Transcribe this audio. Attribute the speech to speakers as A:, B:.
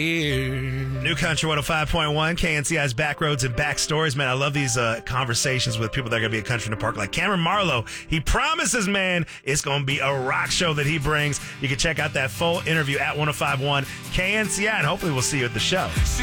A: New Country 105.1, KNCI's Backroads and Backstories. Man, I love these conversations with people that are going to be at Country in the Park. Like Cameron Marlowe, he promises, man, it's going to be a rock show that he brings. You can check out that full interview at 105.1 KNCI, and hopefully we'll see you at the show.